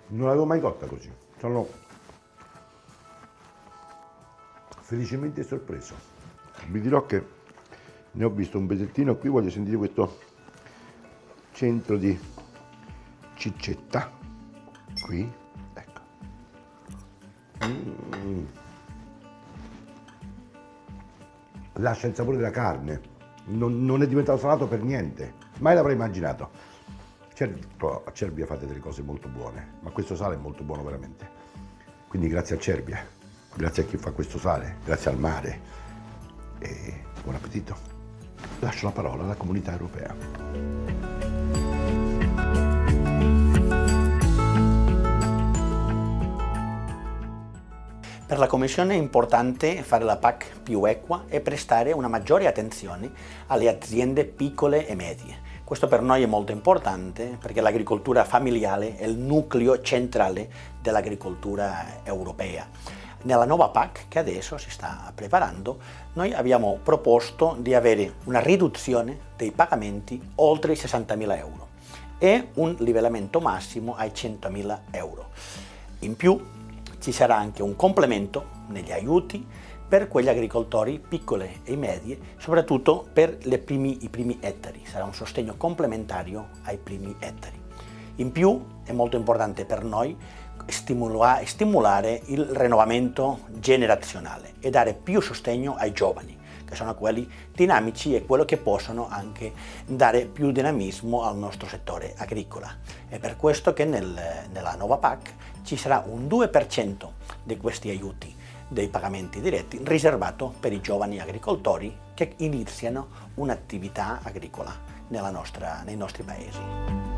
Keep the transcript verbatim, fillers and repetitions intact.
Non l'avevo mai cotta così. Sono felicemente sorpreso. Vi dirò che ne ho visto un pezzettino qui, voglio sentire questo centro di ciccetta. Qui, ecco. Mm. Lascia il sapore della carne, non, non è diventato salato per niente, mai l'avrei immaginato. Certo, a Cervia fate delle cose molto buone, ma questo sale è molto buono veramente. Quindi grazie a Cervia, grazie a chi fa questo sale, grazie al mare e buon appetito. Lascio la parola alla Comunità Europea. Per la Commissione è importante fare la P A C più equa e prestare una maggiore attenzione alle aziende piccole e medie. Questo per noi è molto importante perché l'agricoltura familiare è il nucleo centrale dell'agricoltura europea. Nella nuova P A C, che adesso si sta preparando, noi abbiamo proposto di avere una riduzione dei pagamenti oltre i sessantamila euro e un livellamento massimo ai centomila euro. In più, ci sarà anche un complemento negli aiuti per quegli agricoltori piccoli e medie, soprattutto per le primi, i primi ettari. Sarà un sostegno complementario ai primi ettari. In più è molto importante per noi stimolare, stimolare il rinnovamento generazionale e dare più sostegno ai giovani, che sono quelli dinamici e quello che possono anche dare più dinamismo al nostro settore agricolo. È per questo che nel, nella nuova P A C ci sarà un due per cento di questi aiuti dei pagamenti diretti riservato per i giovani agricoltori che iniziano un'attività agricola nella nostra, nei nostri paesi.